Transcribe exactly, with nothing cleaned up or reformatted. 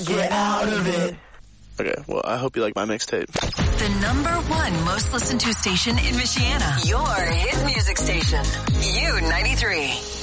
get out of it. Okay, well, I hope you like my mixtape. The number one most listened to station in Michiana. Your hit music station. U ninety-three.